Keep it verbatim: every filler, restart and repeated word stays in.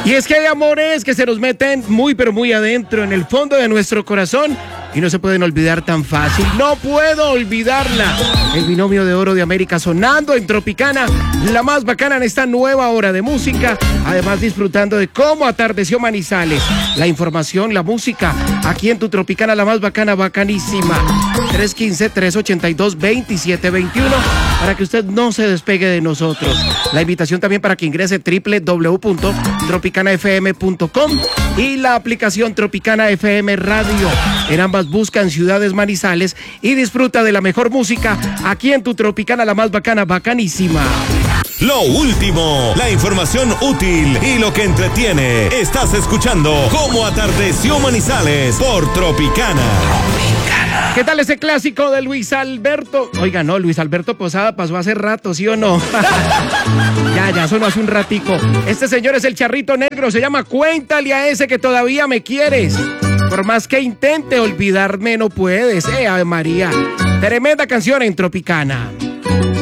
Y es que hay amores que se nos meten muy pero muy adentro, en el fondo de nuestro corazón, y no se pueden olvidar tan fácil. No puedo olvidarla. El binomio de oro de América sonando en Tropicana, la más bacana en esta nueva hora de música. Además disfrutando de cómo atardeció Manizales. La información, la música, aquí en tu Tropicana, la más bacana, bacanísima. tres uno cinco, tres ocho dos, dos siete dos uno para que usted no se despegue de nosotros. La invitación también para que ingrese doble u doble u doble u punto tropicana f m punto com y la aplicación Tropicana F M Radio. En ambas buscan Ciudades Manizales y disfruta de la mejor música aquí en tu Tropicana, la más bacana, bacanísima. Lo último, la información útil y lo que entretiene. Estás escuchando Cómo Atardeció Manizales por Tropicana. ¿Qué tal ese clásico de Luis Alberto? Oiga, no, Luis Alberto Posada pasó hace rato, ¿sí o no? ya, ya, sonó hace un ratico. Este señor es el Charrito Negro, se llama Cuéntale a ese que todavía me quieres. Por más que intente olvidarme, no puedes, eh, Ave María. Tremenda canción en Tropicana.